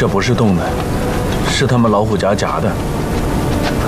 这不是冻的，是他们老虎夹夹的。